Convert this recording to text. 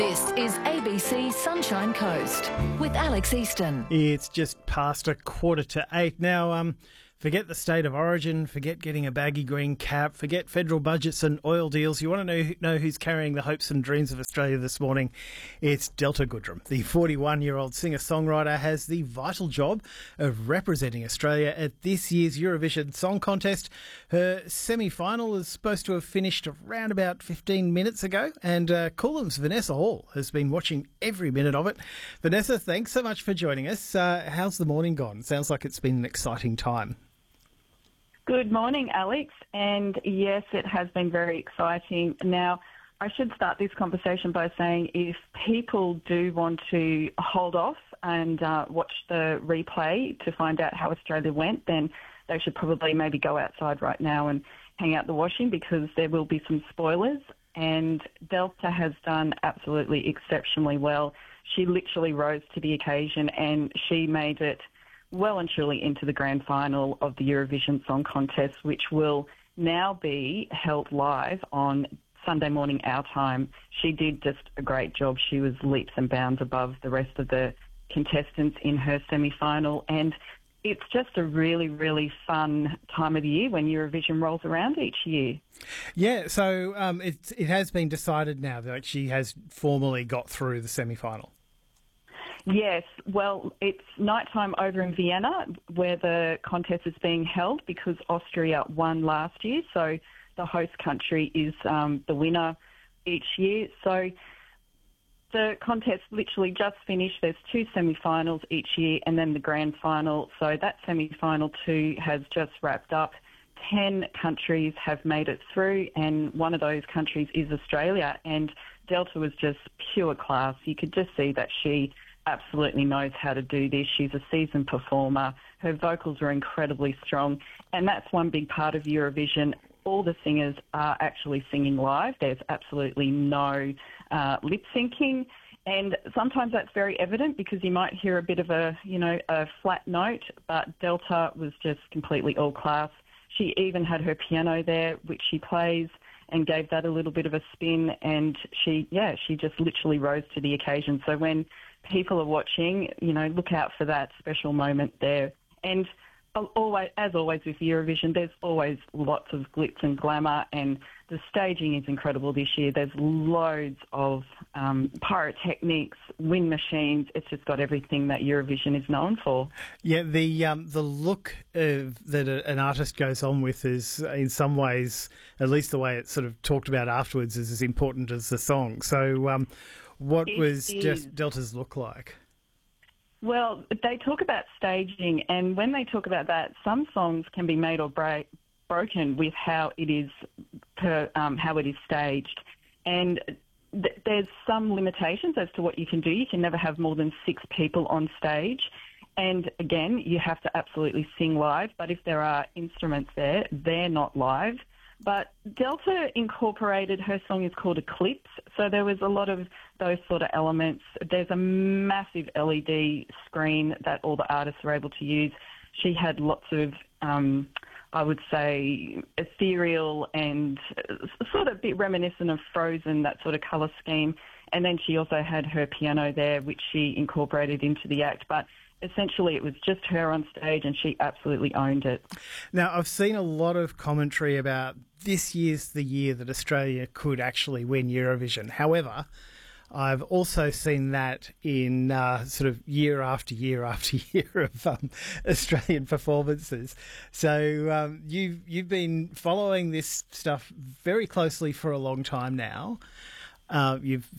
This is ABC Sunshine Coast with Alex Easton. It's just past 7:45 now. Forget the state of origin, forget getting a baggy green cap, forget federal budgets and oil deals. You want to know who's carrying the hopes and dreams of Australia this morning? It's Delta Goodrem. The 41-year-old singer-songwriter has the vital job of representing Australia at this year's Eurovision Song Contest. Her semi-final is supposed to have finished around about 15 minutes ago, and Coolum's Vanessa Hall has been watching every minute of it. Vanessa, thanks so much for joining us. How's the morning gone? Sounds like it's been an exciting time. Good morning, Alex. And yes, it has been very exciting. Now, I should start this conversation by saying if people do want to hold off and watch the replay to find out how Australia went, then they should probably maybe go outside right now and hang out the washing, because there will be some spoilers. And Delta has done absolutely exceptionally well. She literally rose to the occasion and she made it well and truly into the grand final of the Eurovision Song Contest, which will now be held live on Sunday morning our time. She did just a great job. She was leaps and bounds above the rest of the contestants in her semi-final, and it's just a really, really fun time of the year when Eurovision rolls around each year. Yeah, so it has been decided now that she has formally got through the semi-final. Yes, well, it's nighttime over in Vienna where the contest is being held, because Austria won last year, so the host country is the winner each year. So the contest literally just finished. There's 2 semi-finals each year and then the grand final. So that semi-final 2 has just wrapped up. 10 countries have made it through, and one of those countries is Australia. And Delta was just pure class. You could just see that she absolutely knows how to do this. She's a seasoned performer. Her vocals are incredibly strong, and that's one big part of Eurovision. All the singers are actually singing live. There's absolutely no lip syncing, and sometimes that's very evident because you might hear a bit of a flat note, but Delta was just completely all class. She even had her piano there, which she plays, and gave that a little bit of a spin, and she just literally rose to the occasion. So when people are watching, look out for that special moment there. And as always with Eurovision, there's always lots of glitz and glamour, and the staging is incredible this year. There's loads of pyrotechnics, wind machines. It's just got everything that Eurovision is known for. Yeah, the look that an artist goes on with is, in some ways, at least the way it's sort of talked about afterwards, is as important as the song. So what was just Delta's look like? Well, they talk about staging, and when they talk about that, some songs can be made or broken with how it is staged. And there's some limitations as to what you can do. You can never have more than 6 people on stage. And again, you have to absolutely sing live. But if there are instruments there, they're not live. But Delta incorporated, her song is called Eclipse, so there was a lot of those sort of elements. There's a massive LED screen that all the artists were able to use. She had lots of, I would say, ethereal and sort of a bit reminiscent of Frozen, that sort of colour scheme. And then she also had her piano there, which she incorporated into the act. But essentially, it was just her on stage, and she absolutely owned it. Now, I've seen a lot of commentary about this year's the year that Australia could actually win Eurovision. However, I've also seen that in sort of year after year after year of Australian performances. So you've been following this stuff very closely for a long time now. You've